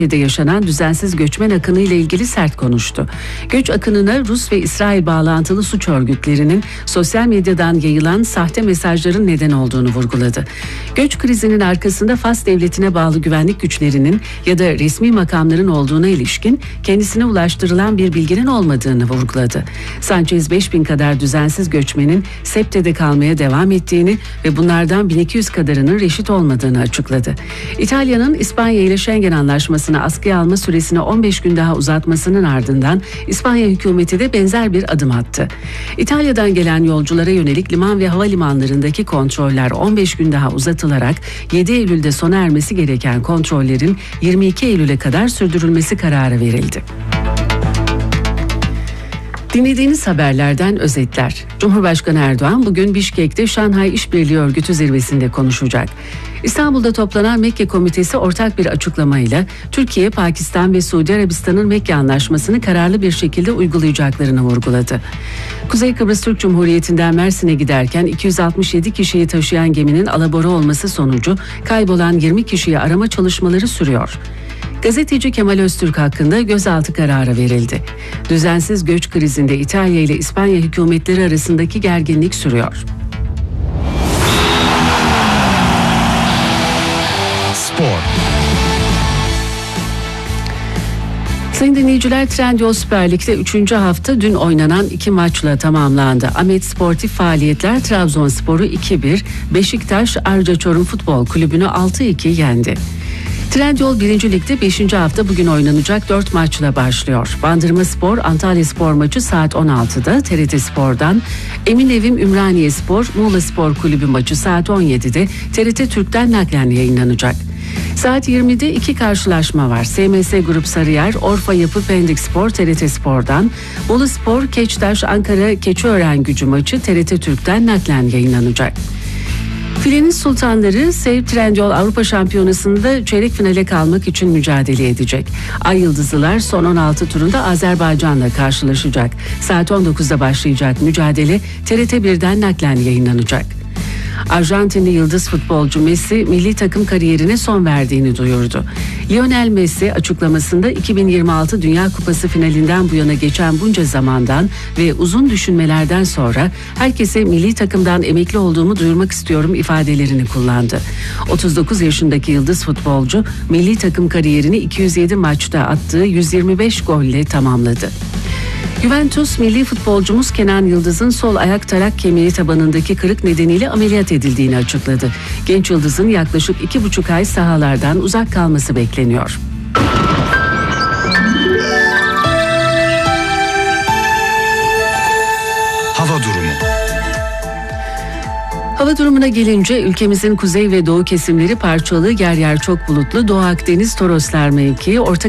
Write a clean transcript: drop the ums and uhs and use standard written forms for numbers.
de yaşanan düzensiz göçmen akını ile ilgili sert konuştu. Göç akınına Rus ve İsrail bağlantılı suç örgütlerinin sosyal medyadan yayılan sahte mesajların neden olduğunu vurguladı. Göç krizinin arkasında Fas devletine bağlı güvenlik güçlerinin ya da resmi makamların olduğuna ilişkin kendisine ulaştırılan bir bilginin olmadığını vurguladı. Sanchez 5000 kadar düzensiz göçmenin Septe'de kalmaya devam ettiğini ve bunlardan 1200 kadarının reşit olmadığını açıkladı. İtalya'nın İspanya ile Schengen Anlaşması'nı askıya alma süresini 15 gün daha uzatmasının ardından İspanya hükümeti de benzer bir adım attı. İtalya'dan gelen yolculara yönelik liman ve havalimanlarındaki kontroller 15 gün daha uzatılarak 7 Eylül'de sona ermesi gereken kontrollerin 22 Eylül'e kadar sürdürülmesi kararı verildi. Dinlediğiniz haberlerden özetler. Cumhurbaşkanı Erdoğan bugün Bişkek'te Şanghay İşbirliği Örgütü zirvesinde konuşacak. İstanbul'da toplanan Mekke Komitesi ortak bir açıklamayla Türkiye, Pakistan ve Suudi Arabistan'ın Mekke Anlaşması'nı kararlı bir şekilde uygulayacaklarını vurguladı. Kuzey Kıbrıs Türk Cumhuriyeti'nden Mersin'e giderken 267 kişiyi taşıyan geminin alabora olması sonucu kaybolan 20 kişiyi arama çalışmaları sürüyor. Gazeteci Kemal Öztürk hakkında gözaltı kararı verildi. Düzensiz göç krizinde İtalya ile İspanya hükümetleri arasındaki gerginlik sürüyor. Spor. Sayın dinleyiciler, Trendyol Süper Lig'de 3. hafta dün oynanan 2 maçla tamamlandı. Ahmet Sportif Faaliyetler Trabzonspor'u 2-1, Beşiktaş Arca Çorum Futbol Kulübü'nü 6-2 yendi. Trendyol 1. Lig'de 5. hafta bugün oynanacak 4 maçla başlıyor. Bandırmaspor Antalyaspor maçı saat 16'da TRT Spor'dan, Eminevim Ümraniyespor Muğlaspor Kulübü maçı saat 17'de TRT Türk'ten naklen yayınlanacak. Saat 20'de 2 karşılaşma var. SMS Grup Sarıyer, Orfa Yapı Pendik Spor TRT Spor'dan, Boluspor Keçtaş Ankara Keçiören Gücü maçı TRT Türk'ten naklen yayınlanacak. Filenin Sultanları Sev Trendyol Avrupa Şampiyonası'nda çeyrek finale kalmak için mücadele edecek. Ay Yıldızlılar son 16 turunda Azerbaycan'la karşılaşacak. Saat 19'da başlayacak mücadele TRT 1'den naklen yayınlanacak. Arjantinli yıldız futbolcu Messi milli takım kariyerine son verdiğini duyurdu. Lionel Messi açıklamasında 2026 Dünya Kupası finalinden bu yana geçen bunca zamandan ve uzun düşünmelerden sonra herkese milli takımdan emekli olduğumu duyurmak istiyorum ifadelerini kullandı. 39 yaşındaki yıldız futbolcu milli takım kariyerini 207 maçta attığı 125 golle tamamladı. Juventus milli futbolcumuz Kenan Yıldız'ın sol ayak tarak kemiği tabanındaki kırık nedeniyle ameliyat edildiğini açıkladı. Genç Yıldız'ın yaklaşık 2,5 ay sahalardan uzak kalması bekleniyor. Hava durumu. Hava durumuna gelince ülkemizin kuzey ve doğu kesimleri parçalı, yer yer çok bulutlu. Doğu Akdeniz, Toroslar mevkii, Orta